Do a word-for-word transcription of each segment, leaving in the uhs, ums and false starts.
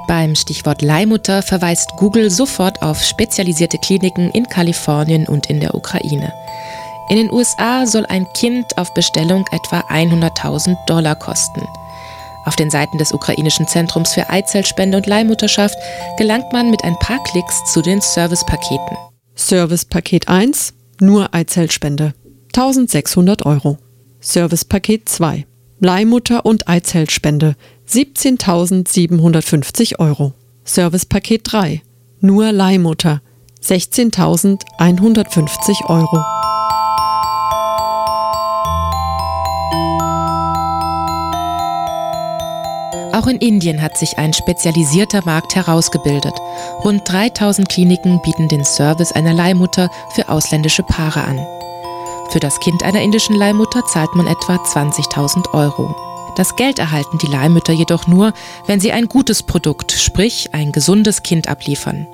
Beim Stichwort Leihmutter verweist Google sofort auf spezialisierte Kliniken in Kalifornien und in der Ukraine. In den U S A soll ein Kind auf Bestellung etwa hunderttausend Dollar kosten. Auf den Seiten des ukrainischen Zentrums für Eizellspende und Leihmutterschaft gelangt man mit ein paar Klicks zu den Servicepaketen. Servicepaket eins, nur Eizellspende, eintausendsechshundert Euro. Servicepaket zwei, Leihmutter und Eizellspende, siebzehntausendsiebenhundertfünfzig Euro. Servicepaket drei, nur Leihmutter, sechzehntausendeinhundertfünfzig Euro. Auch in Indien hat sich ein spezialisierter Markt herausgebildet. Rund dreitausend Kliniken bieten den Service einer Leihmutter für ausländische Paare an. Für das Kind einer indischen Leihmutter zahlt man etwa zwanzigtausend Euro. Das Geld erhalten die Leihmütter jedoch nur, wenn sie ein gutes Produkt, sprich ein gesundes Kind abliefern.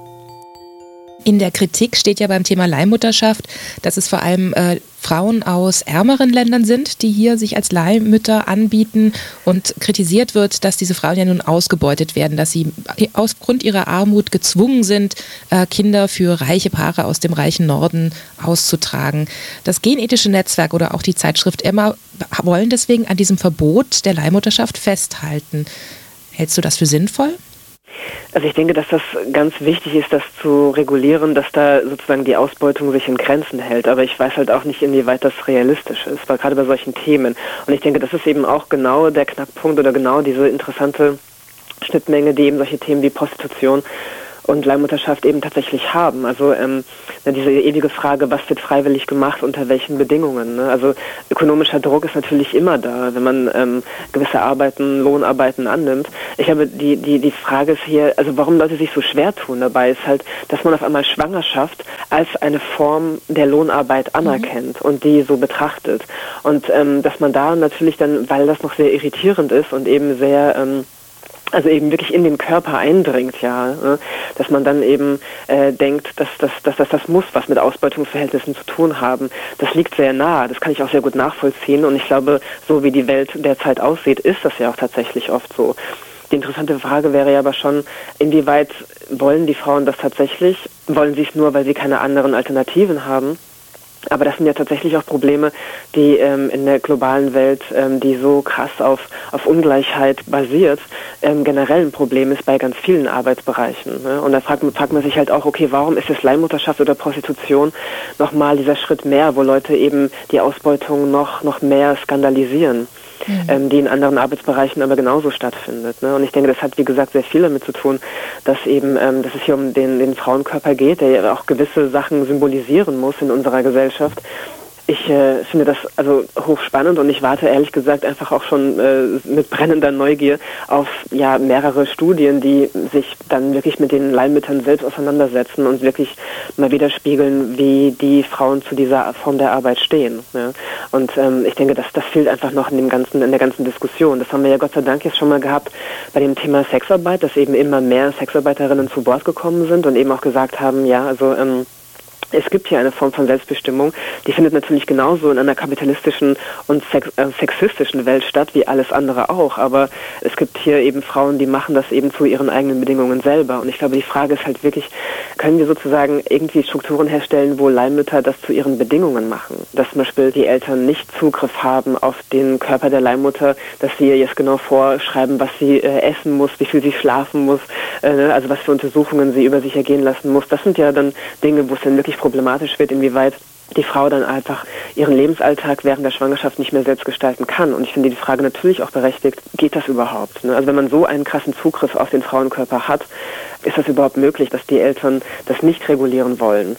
In der Kritik steht ja beim Thema Leihmutterschaft, dass es vor allem äh, Frauen aus ärmeren Ländern sind, die hier sich als Leihmütter anbieten, und kritisiert wird, dass diese Frauen ja nun ausgebeutet werden, dass sie aufgrund ihrer Armut gezwungen sind, äh, Kinder für reiche Paare aus dem reichen Norden auszutragen. Das Genethische Netzwerk oder auch die Zeitschrift Emma wollen deswegen an diesem Verbot der Leihmutterschaft festhalten. Hältst du das für sinnvoll? Also ich denke, dass das ganz wichtig ist, das zu regulieren, dass da sozusagen die Ausbeutung sich in Grenzen hält. Aber ich weiß halt auch nicht, inwieweit das realistisch ist, weil gerade bei solchen Themen. Und ich denke, das ist eben auch genau der Knackpunkt oder genau diese interessante Schnittmenge, die eben solche Themen wie Prostitution und Leihmutterschaft eben tatsächlich haben. Also ähm, diese ewige Frage, was wird freiwillig gemacht, unter welchen Bedingungen? Ne? Also ökonomischer Druck ist natürlich immer da, wenn man ähm, gewisse Arbeiten, Lohnarbeiten annimmt. Ich glaube, die, die, die Frage ist hier, also warum Leute sich so schwer tun dabei, ist halt, dass man auf einmal Schwangerschaft als eine Form der Lohnarbeit anerkennt mhm. und die so betrachtet. Und ähm, dass man da natürlich dann, weil das noch sehr irritierend ist und eben sehr... Ähm, also eben wirklich in den Körper eindringt, ja, dass man dann eben äh, denkt, dass, dass, dass, dass das muss was mit Ausbeutungsverhältnissen zu tun haben. Das liegt sehr nahe, das kann ich auch sehr gut nachvollziehen, und ich glaube, so wie die Welt derzeit aussieht, ist das ja auch tatsächlich oft so. Die interessante Frage wäre ja aber schon, inwieweit wollen die Frauen das tatsächlich? Wollen sie es nur, weil sie keine anderen Alternativen haben? Aber das sind ja tatsächlich auch Probleme, die ähm, in der globalen Welt, ähm, die so krass auf, auf Ungleichheit basiert, ähm, generell ein Problem ist bei ganz vielen Arbeitsbereichen. Ne? Und da fragt, fragt man sich halt auch, okay, warum ist es Leihmutterschaft oder Prostitution nochmal dieser Schritt mehr, wo Leute eben die Ausbeutung noch, noch mehr skandalisieren? Mhm. Ähm, die in anderen Arbeitsbereichen aber genauso stattfindet. Ne? Und ich denke, das hat, wie gesagt, sehr viel damit zu tun, dass eben, ähm, dass es hier um den, den Frauenkörper geht, der ja auch gewisse Sachen symbolisieren muss in unserer Gesellschaft. Ich äh, finde das also hochspannend, und ich warte ehrlich gesagt einfach auch schon äh, mit brennender Neugier auf ja mehrere Studien, die sich dann wirklich mit den Leihmüttern selbst auseinandersetzen und wirklich mal widerspiegeln, wie die Frauen zu dieser Form der Arbeit stehen. Ja. Und ähm, ich denke, das, das fehlt einfach noch in dem ganzen, in der ganzen Diskussion. Das haben wir ja Gott sei Dank jetzt schon mal gehabt bei dem Thema Sexarbeit, dass eben immer mehr Sexarbeiterinnen zu Wort gekommen sind und eben auch gesagt haben, ja, also ähm, es gibt hier eine Form von Selbstbestimmung, die findet natürlich genauso in einer kapitalistischen und sex- äh, sexistischen Welt statt, wie alles andere auch. Aber es gibt hier eben Frauen, die machen das eben zu ihren eigenen Bedingungen selber. Und ich glaube, die Frage ist halt wirklich, können wir sozusagen irgendwie Strukturen herstellen, wo Leihmütter das zu ihren Bedingungen machen? Dass zum Beispiel die Eltern nicht Zugriff haben auf den Körper der Leihmutter, dass sie ihr jetzt genau vorschreiben, was sie äh, essen muss, wie viel sie schlafen muss, äh, also was für Untersuchungen sie über sich ergehen lassen muss. Das sind ja dann Dinge, wo es dann wirklich problematisch wird, inwieweit die Frau dann einfach ihren Lebensalltag während der Schwangerschaft nicht mehr selbst gestalten kann. Und ich finde die Frage natürlich auch berechtigt, geht das überhaupt? Ne? Also wenn man so einen krassen Zugriff auf den Frauenkörper hat, ist das überhaupt möglich, dass die Eltern das nicht regulieren wollen?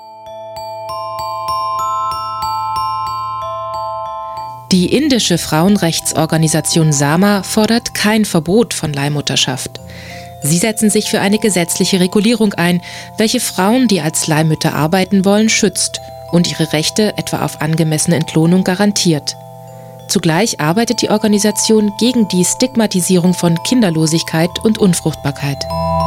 Die indische Frauenrechtsorganisation SAMA fordert kein Verbot von Leihmutterschaft. Sie setzen sich für eine gesetzliche Regulierung ein, welche Frauen, die als Leihmütter arbeiten wollen, schützt und ihre Rechte etwa auf angemessene Entlohnung garantiert. Zugleich arbeitet die Organisation gegen die Stigmatisierung von Kinderlosigkeit und Unfruchtbarkeit.